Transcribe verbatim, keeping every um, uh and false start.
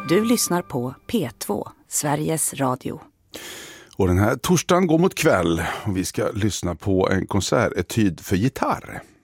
Du lyssnar på P två, Sveriges Radio. Och den här torsdagen går mot kväll och vi ska lyssna på en konsertetyd för gitarr.